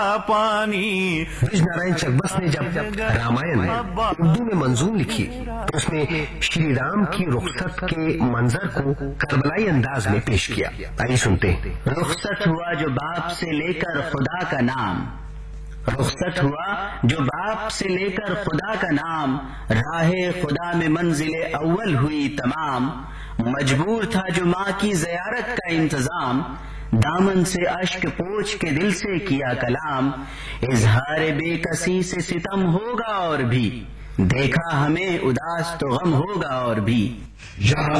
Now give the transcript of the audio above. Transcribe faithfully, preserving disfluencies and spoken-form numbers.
पानी। ब्रिज नारायण चकबस ने जब रामायण उर्दू में मंजूम लिखी तो उसमें श्री राम की रुखसत के मंजर को करबलाई अंदाज में पेश किया। आइए सुनते हैं। रुखसत हुआ जो बाप से लेकर खुदा का नाम, रुखसत हुआ जो बाप से लेकर खुदा का नाम, राहे खुदा में मंजिले अव्वल हुई तमाम। मजबूर था जो माँ की ज़ियारत का इंतजाम, दामन से अश्क पोंछ के दिल से किया कलाम। इजहार बेकसी से सितम होगा और भी, देखा हमें उदास तो गम होगा और भी।